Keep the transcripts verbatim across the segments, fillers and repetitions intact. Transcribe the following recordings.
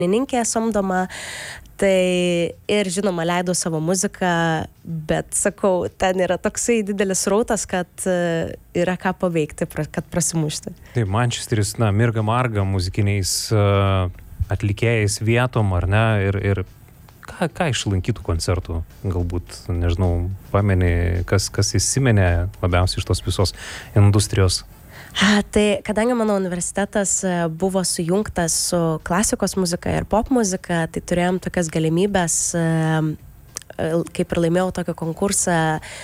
dainininkė samdoma. Tai ir žinoma leidau savo muziką, bet sakau, ten yra toksai didelis rautas, kad yra ką paveikti, kad prasimušti. Tai Mančesteris, na, mirga marga muzikiniais uh, atlikėjais vietom, ar ne? Ir, ir ką, ką iš lankytų koncertų? Galbūt, nežinau, pameni, kas, kas įsimenė labiausiai iš tos visos industrijos? A, tai kadangi mano universitetas buvo sujungtas su klasikos muzika ir pop muzika, tai turėjom tokias galimybės, kaip ir laimėjau tokį konkursą,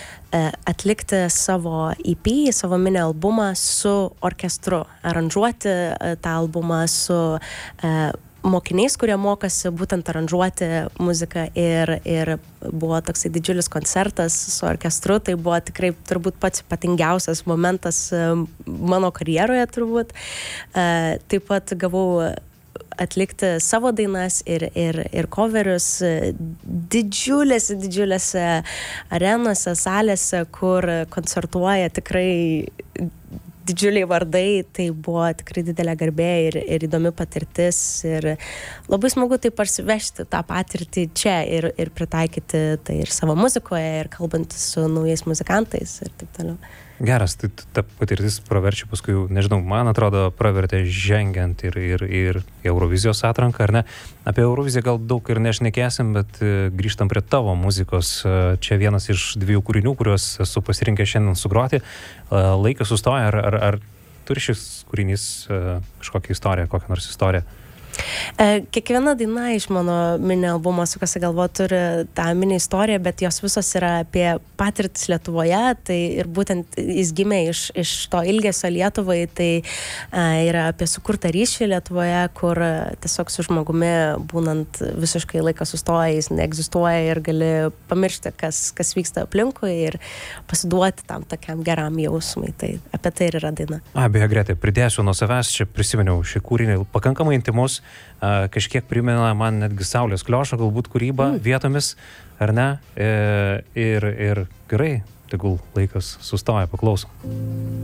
atlikti savo E P, savo mini albumą su orkestru, aranžuoti tą albumą su mokiniais, kurie mokosi būtent aranžuoti muziką ir, ir buvo toksai didžiulis koncertas su orkestru, tai buvo tikrai turbūt pats ypatingiausias momentas mano karjeroje turbūt. Taip pat gavau atlikti savo dainas ir, ir, ir coverius didžiulėse, didžiulėse arenose, salėse, kur koncertuoja tikrai didžiuliai vardai, tai buvo tikrai didelė garbė ir, ir įdomi patirtis ir labai smagu tai parsivežti tą patirtį čia ir, ir pritaikyti tai ir savo muzikoje ir kalbant su naujais muzikantais ir taip toliau. Geras, tai ta patirtis praverčia paskui, nežinau, man atrodo, pravertė žengiant ir, ir, ir Eurovizijos atranką, ar ne? Apie Euroviziją gal daug ir nešnekėsim, bet grįžtam prie tavo muzikos. Čia vienas iš dviejų kūrinių, kuriuos esu pasirinkęs šiandien sugroti. Laikas sustoja, ar, ar, ar turi šis kūrinys kažkokią istoriją, kokią nors istoriją? Kiekviena daina iš mano mini albumo Sukasi galva turi tą mini istoriją, bet jos visos yra apie patirtis Lietuvoje, tai ir būtent jis gimė iš, iš to ilgesio Lietuvai, tai yra apie sukurtą ryšį Lietuvoje, kur tiesiog su žmogumi būnant visiškai laikas sustoja, jis neegzistuoja ir gali pamiršti, kas, kas vyksta aplinkui ir pasiduoti tam tokiam geram jausmui, tai apie tai ir yra daina. A, beje, Greta, pridėsiu nuo savęs, čia prisiminiau šį kūrinį, pakankamai intimus, Uh, kažkiek primena man netgi Saulės Kliošo galbūt kūrybą mm. vietomis, ar ne? E, ir, ir gerai, tegul laikas sustoja, paklausom.